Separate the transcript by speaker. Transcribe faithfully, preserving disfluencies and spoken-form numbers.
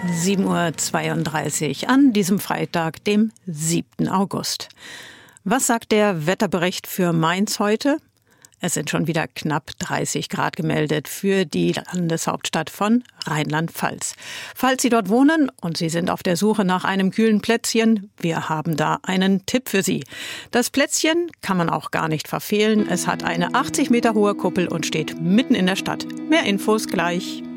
Speaker 1: sieben Uhr zweiunddreißig an diesem Freitag, dem siebten August. Was sagt der Wetterbericht für Mainz heute? Es sind schon wieder knapp dreißig Grad gemeldet für die Landeshauptstadt von Rheinland-Pfalz. Falls Sie dort wohnen und Sie sind auf der Suche nach einem kühlen Plätzchen, wir haben da einen Tipp für Sie. Das Plätzchen kann man auch gar nicht verfehlen. Es hat eine achtzig Meter hohe Kuppel und steht mitten in der Stadt. Mehr Infos gleich.